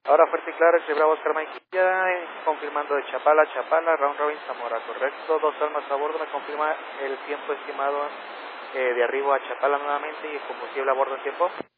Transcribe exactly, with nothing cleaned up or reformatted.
Ahora fuerte y claro, el Bravo Oscar Maiquilla, eh, confirmando de Chapala a Chapala, Round Robin Zamora, correcto, dos almas a bordo, me confirma el tiempo estimado eh, de arribo a Chapala nuevamente y el combustible a bordo en tiempo.